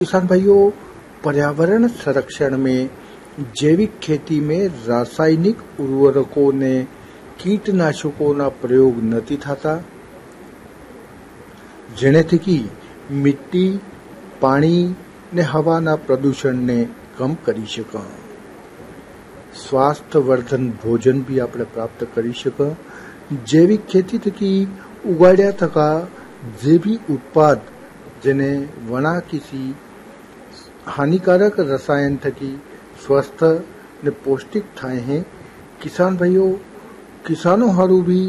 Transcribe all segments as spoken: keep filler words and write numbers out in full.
किसान भाइयों, पर्यावरण संरक्षण में जैविक खेती में रासायनिक उर्वरकों ने कीटनाशकों प्रयोग નથી થતા, જેનેથી મિટ્ટી, પાણી ને હવાના પ્રદૂષણને કમ કરી શકા. સ્વાસ્થ્યવર્ધન ભોજન भी આપણે પ્રાપ્ત કરી શકા. જૈવિક ખેતી થકી ઉગાડ્યા થકા જે भी उत्पाद જેને વણા કિસી हानिकारक रसायन थकी स्वस्थ ने पौष्टिक थाय हैं. किसान भाइयों, किसानों हारू भी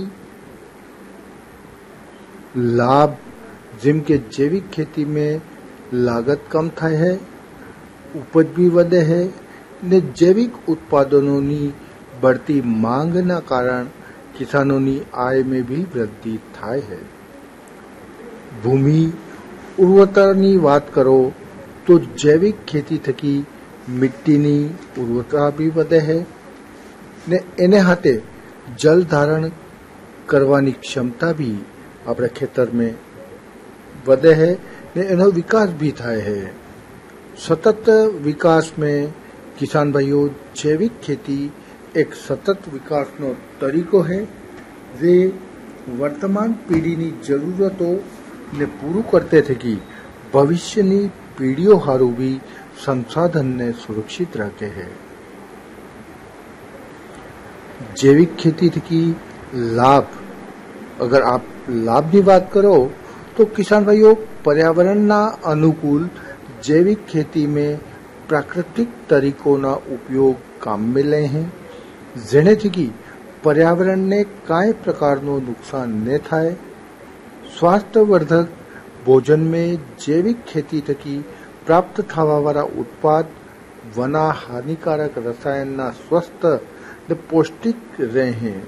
लाभ जिम के जैविक खेती में लागत कम थाय है, उपज भी वधे है ने जैविक उत्पादनों नी बढ़ती मांग ना कारण किसानों नी आय में भी वृद्धि थाय है. भूमि उर्वरता नी बात करो तो जैविक खेती थकी मिट्टीनी उर्वरता भी वधे है ने एने हाथे जल धारण करवानी क्षमता भी अपने खेतर में वधे है ने एनो विकास भी थाय है. सतत विकास में किसान भाइयों, जैविक खेती एक सतत विकास नो तरीको है जे वर्तमान पीढ़ीनी जरूरतों ने पूरू करते थकी भविष्यनी पीढ़ियों हारू भी संसाधन ने सुरक्षित रखे है. जैविक खेती की लाभ, अगर आप लाभ की बात करो तो किसान भाइयों, पर्यावरण ना अनुकूल जैविक खेती में प्राकृतिक तरीकों ना उपयोग काम में ले हैं, जेने थी पर्यावरण ने काय प्रकार नो नुकसान न थाय. स्वास्थ्यवर्धक भोजन में जैविक खेती थकी प्राप्त थवा वाला उत्पाद वना हानिकारक रसायन ना स्वस्थ ने पौष्टिक रहे हैं.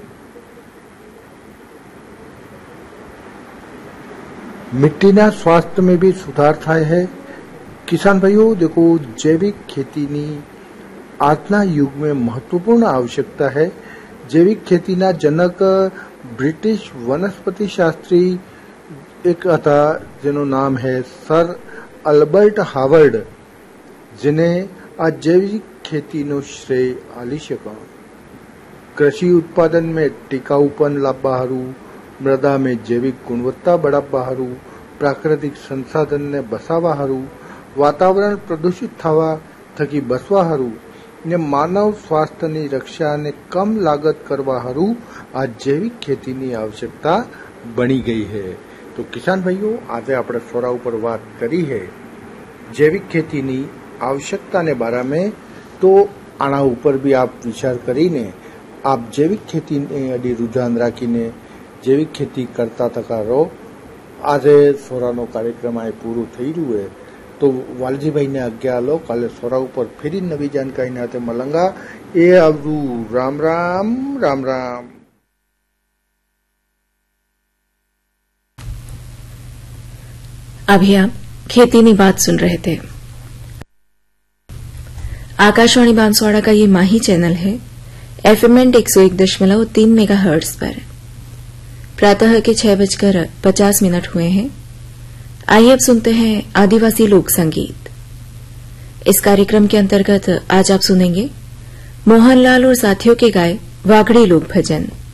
मिट्टी ना स्वास्थ्य में भी सुधार थाय है. किसान भाइयों देखो, जैविक खेती नी आजना युग में महत्वपूर्ण आवश्यकता है. जैविक खेती ना जनक ब्रिटिश वनस्पति शास्त्री एक था जेनो नाम है सर अल्बर्ट हावर्ड, जिन्हें आ जैविक खेती नो श्रेय आली शका. कृषि उत्पादन में टिकाऊपन लाभवा हारू, मृदा में जैविक गुणवत्ता बढ़ाववा हारू, प्राकृतिक संसाधन ने बसावा हारू, वातावरण प्रदूषित थवा थकी बसवा हारू ने मानव स्वास्थ्य नी रक्षा ने कम लागत करवा हारू आ जैविक खेती नी आवश्यकता बनी गई है. तो किसान भाइयों, आज आपणे सोरा ऊपर बात करी है जैविक खेती नी आवश्यकता ने बारे में. तो आना ऊपर भी आप विचार करीने आप जैविक खेती ने अडी रुझान राखीने जैविक खेती करता थका रहो. आज सोरा नो कार्यक्रम आए पूरो थई रह्यो है. तो वालजी भाई ने आज्ञा लो, काले सोरा ऊपर फेरी नवी जानकारी नाते मलंगा. ए आवरू. राम राम राम राम. अभी आप खेती की बात सुन रहे थे. आकाशवाणी बांसवाड़ा का ये माही चैनल है. एफएम एंड एक सौ एक दशमलव तीन मेगा हर्ट्ज पर प्रातः के छह बजकर पचास मिनट हुए हैं. आइए अब सुनते हैं आदिवासी लोक संगीत. इस कार्यक्रम के अंतर्गत आज आप सुनेंगे मोहनलाल और साथियों के गाए वागड़ी लोक भजन.